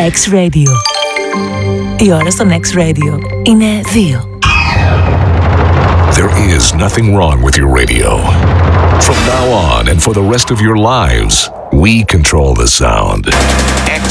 X Radio. Η ώρα στο X Radio είναι 2. There is nothing wrong with your radio. From now on and for the rest of your lives, we control the sound.